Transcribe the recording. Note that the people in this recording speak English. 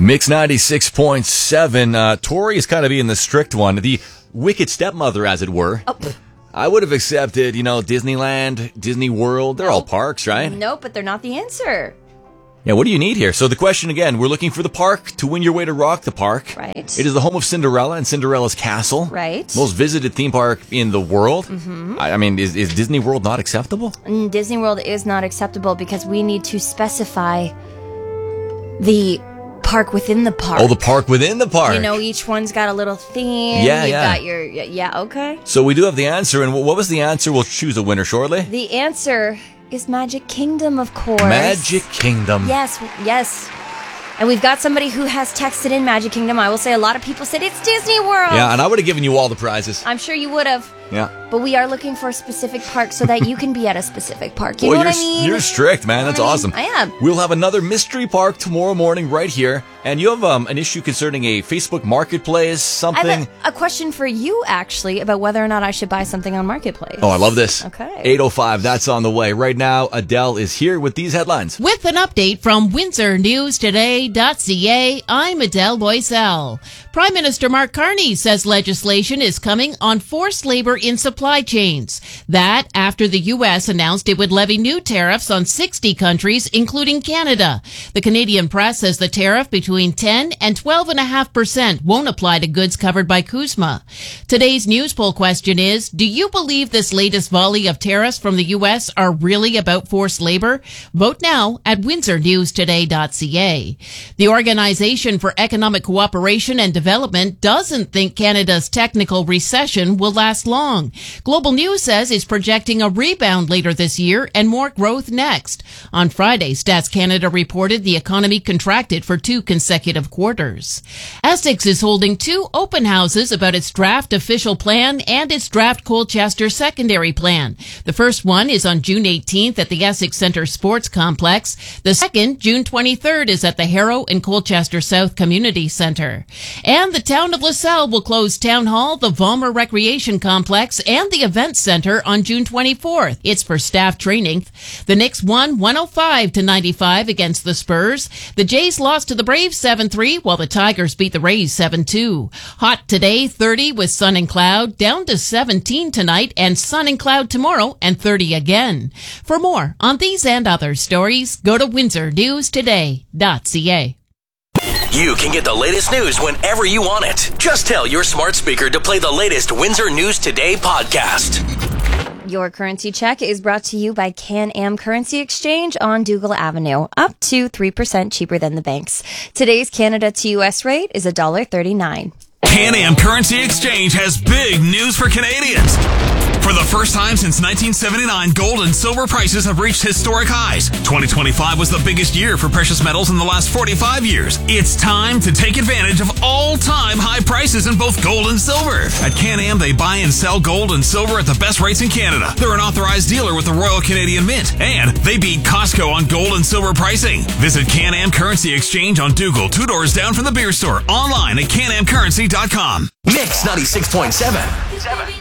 Mix 96.7. Tori is kind of being the strict one, the wicked stepmother, as it were. Oh. I would have accepted, Disneyland, Disney World. They're all parks, right? No, but they're not the answer. Yeah, what do you need here? So the question again, we're looking for the park to win your way to Rock the Park. Right. It is the home of Cinderella and Cinderella's Castle. Right. Most visited theme park in the world. Mm-hmm. I mean, is Disney World not acceptable? Disney World is not acceptable because we need to specify the park within the park. Oh, the park within the park. Each one's got a little theme. Yeah, You've yeah. got your, okay. So we do have the answer, and what was the answer? We'll choose a winner shortly. The answer is Magic Kingdom, of course. Magic Kingdom. Yes. And we've got somebody who has texted in Magic Kingdom. I will say a lot of people said it's Disney World. Yeah, and I would have given you all the prizes. I'm sure you would have. Yeah. But we are looking for a specific park so that you can be at a specific park. You know what I mean? You're strict, man. That's awesome. I am. We'll have another mystery park tomorrow morning right here. And you have an issue concerning a Facebook Marketplace, something. I have a question for you, actually, about whether or not I should buy something on Marketplace. Oh, I love this. Okay. 8:05, that's on the way. Right now, Adele is here with these headlines. With an update from WindsorNewsToday.ca, I'm Adele Loisel. Prime Minister Mark Carney says legislation is coming on forced labor in supply chains. That after the U.S. announced it would levy new tariffs on 60 countries, including Canada. The Canadian press says the tariff between 10 and 12.5% won't apply to goods covered by CUSMA. Today's news poll question is, do you believe this latest volley of tariffs from the U.S. are really about forced labor? Vote now at WindsorNewsToday.ca. The Organization for Economic Cooperation and Development doesn't think Canada's technical recession will last long. Global News says it's projecting a rebound later this year and more growth next. On Friday, Stats Canada reported the economy contracted for 2 consecutive quarters. Essex is holding 2 open houses about its draft official plan and its draft Colchester secondary plan. The first one is on June 18th at the Essex Centre Sports Complex. The second, June 23rd, is at the Harrow and Colchester South Community Centre. And the town of LaSalle will close Town Hall, the Vollmer Recreation Complex, and the Event Center on June 24th. It's for staff training. The Knicks won 105-95 against the Spurs. The Jays lost to the Braves 7-3, while the Tigers beat the Rays 7-2. Hot today, 30 with sun and cloud, down to 17 tonight, and sun and cloud tomorrow, and 30 again. For more on these and other stories, go to WindsorNewsToday.ca. You can get the latest news whenever you want it. Just tell your smart speaker to play the latest Windsor News Today podcast. Your currency check is brought to you by Can-Am Currency Exchange on Dougal Avenue, up to 3% cheaper than the banks. Today's Canada to U.S. rate is $1.39. Can-Am Currency Exchange has big news for Canadians. For the first time since 1979, gold and silver prices have reached historic highs. 2025 was the biggest year for precious metals in the last 45 years. It's time to take advantage of all-time high prices in both gold and silver. At Can-Am, they buy and sell gold and silver at the best rates in Canada. They're an authorized dealer with the Royal Canadian Mint, and they beat Costco on gold and silver pricing. Visit Can-Am Currency Exchange on Dougal, 2 doors down from the beer store, online at canamcurrency.com. Mix 96.7.